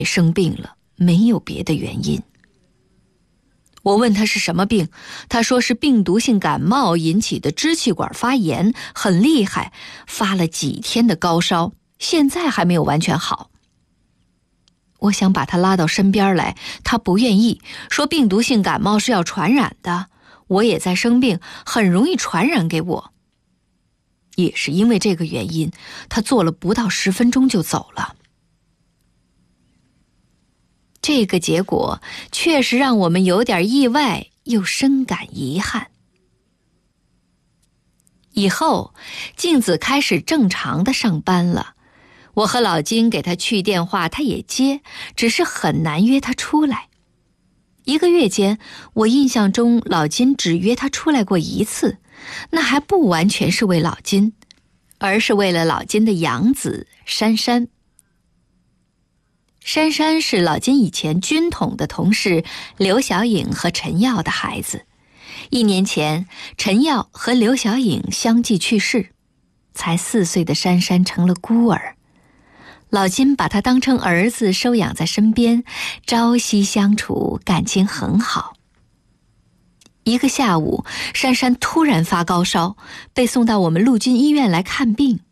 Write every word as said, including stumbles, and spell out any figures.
生病了，没有别的原因。我问他是什么病，他说是病毒性感冒引起的支气管发炎，很厉害，发了几天的高烧，现在还没有完全好。我想把他拉到身边来，他不愿意，说病毒性感冒是要传染的，我也在生病，很容易传染给我。也是因为这个原因，他坐了不到十分钟就走了。这个结果确实让我们有点意外，又深感遗憾。以后，静子开始正常的上班了，我和老金给他去电话，他也接，只是很难约他出来。一个月间，我印象中老金只约他出来过一次，那还不完全是为老金，而是为了老金的养子珊珊。珊珊是老金以前军统的同事刘小颖和陈耀的孩子。一年前，陈耀和刘小颖相继去世，才四岁的珊珊成了孤儿。老金把她当成儿子收养在身边，朝夕相处，感情很好。一个下午，珊珊突然发高烧，被送到我们陆军医院来看病。